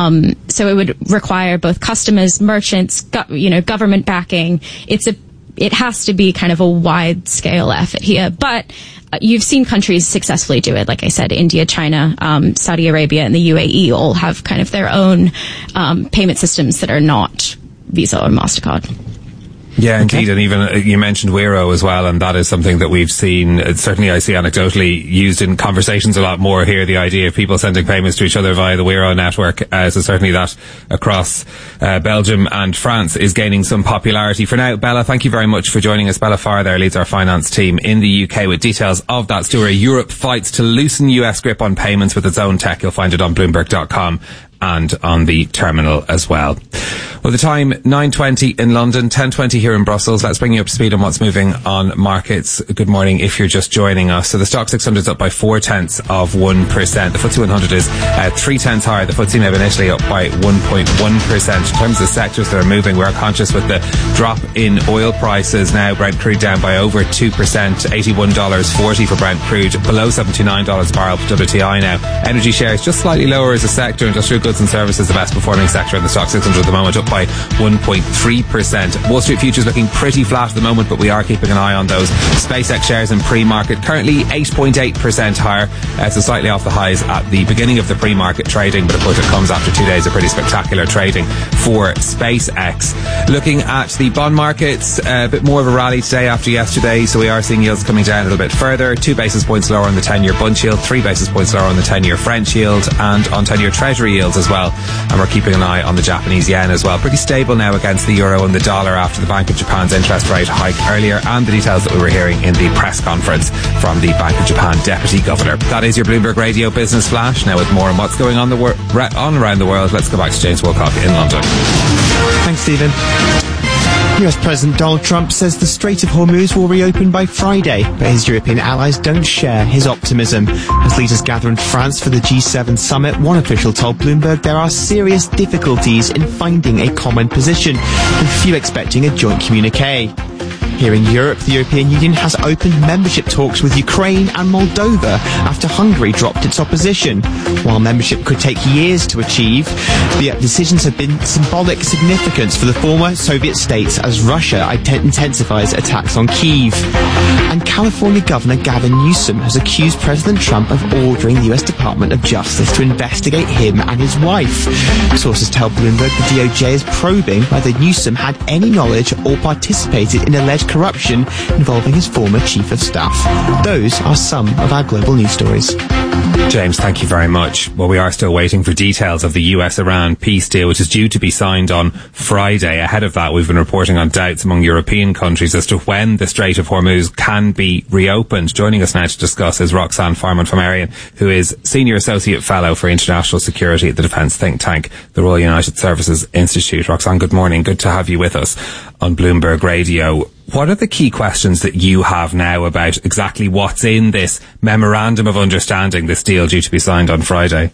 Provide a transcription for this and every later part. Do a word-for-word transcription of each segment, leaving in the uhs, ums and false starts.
Um, so it would require both customers, merchants, go- you know, government backing. It's a, it has to be kind of a wide scale effort here. But uh, you've seen countries successfully do it. Like I said, India, China, um, Saudi Arabia, and the U A E all have kind of their own um, payment systems that are not Visa or MasterCard. Yeah, indeed. Okay. And even uh, you mentioned Wero as well, and that is something that we've seen, uh, certainly I see anecdotally used in conversations a lot more here, the idea of people sending payments to each other via the Wero network. Uh, so certainly that across uh, Belgium and France is gaining some popularity. For now, Bella, thank you very much for joining us. Bella Farr there leads our finance team in the U K with details of that story. Europe fights to loosen U S grip on payments with its own tech. You'll find it on Bloomberg dot com. And on the terminal as well. Well, the time, nine twenty in London, ten twenty here in Brussels. Let's bring you up to speed on what's moving on markets. Good morning if you're just joining us. So the Stock six hundred is up by four tenths of one percent. The F T S E one hundred is uh, three tenths higher. The F T S E Maybe initially up by one point one percent. In terms of sectors that are moving, we're conscious with the drop in oil prices now. Brent crude down by over two percent. eighty-one dollars forty for Brent crude, below seventy-nine dollars a barrel for W T I now. Energy shares just slightly lower as a sector. Industrial goods and services, the best performing sector in the Stock six hundred at the moment, up by one point three percent. Wall Street futures looking pretty flat at the moment, but we are keeping an eye on those. SpaceX shares in pre-market currently eight point eight percent higher, uh, so slightly off the highs at the beginning of the pre-market trading, but of course it comes after two days of pretty spectacular trading for SpaceX. Looking at the bond markets, uh, a bit more of a rally today after yesterday, so we are seeing yields coming down a little bit further. Two basis points lower on the ten-year Bund yield, three basis points lower on the ten-year French yield, and on ten-year Treasury yields as well. And we're keeping an eye on the Japanese yen as well. Pretty stable now against the euro and the dollar after the Bank of Japan's interest rate hike earlier, and the details that we were hearing in the press conference from the Bank of Japan Deputy Governor. That is your Bloomberg Radio Business Flash. Now with more on what's going on, the wor- on around the world, let's go back to James Wilcock in London. Thanks, Stephen. U S President Donald Trump says the Strait of Hormuz will reopen by Friday, but his European allies don't share his optimism. As leaders gather in France for the G seven summit, one official told Bloomberg there are serious difficulties in finding a common position, with few expecting a joint communique. Here in Europe, the European Union has opened membership talks with Ukraine and Moldova after Hungary dropped its opposition. While membership could take years to achieve, the decisions have been symbolic significance for the former Soviet states as Russia intensifies attacks on Kyiv. And California Governor Gavin Newsom has accused President Trump of ordering the U S Department of Justice to investigate him and his wife. Sources tell Bloomberg the D O J is probing whether Newsom had any knowledge or participated in alleged corruption involving his former chief of staff. Those are some of our global news stories. James, thank you very much. Well, we are still waiting for details of the U S Iran peace deal, which is due to be signed on Friday. Ahead of that, we've been reporting on doubts among European countries as to when the Strait of Hormuz can be reopened. Joining us now to discuss is Roxanne Farman-Fomarian, who is Senior Associate Fellow for International Security at the defence think tank, the Royal United Services Institute. Roxanne, good morning. Good to have you with us on Bloomberg Radio. What are the key questions that you have now about exactly what's in this memorandum of understanding, this deal due to be signed on Friday?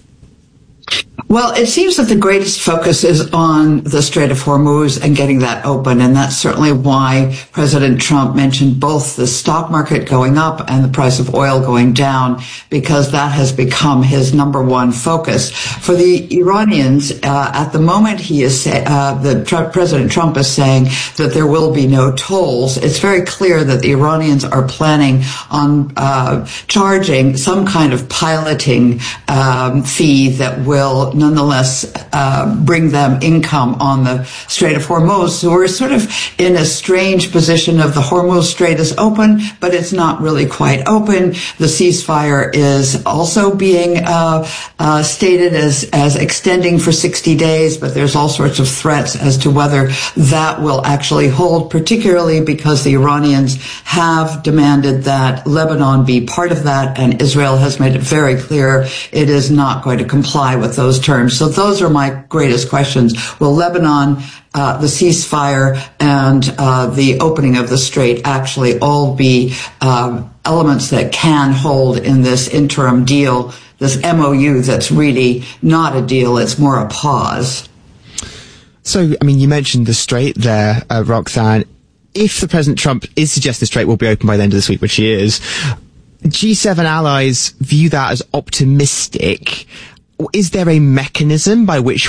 Well, it seems that the greatest focus is on the Strait of Hormuz and getting that open, and that's certainly why President Trump mentioned both the stock market going up and the price of oil going down, because that has become his number one focus. For the Iranians, uh, at the moment, he is say, uh, the Trump, President Trump is saying that there will be no tolls. It's very clear that the Iranians are planning on uh, charging some kind of piloting um, fee that will nonetheless uh, bring them income on the Strait of Hormuz. So we're sort of in a strange position of the Hormuz Strait is open, but it's not really quite open. The ceasefire is also being uh, uh, stated as, as extending for sixty days, but there's all sorts of threats as to whether that will actually hold, particularly because the Iranians have demanded that Lebanon be part of that, and Israel has made it very clear it is not going to comply with those terms. So those are my greatest questions. Will Lebanon, uh, the ceasefire, and uh, the opening of the strait actually all be uh, elements that can hold in this interim deal, this M O U that's really not a deal, it's more a pause? So, I mean, you mentioned the strait there, uh, Roxanne. If the President Trump is suggesting the strait will be open by the end of this week, which he is, G seven allies view that as optimistic. Is there a mechanism by which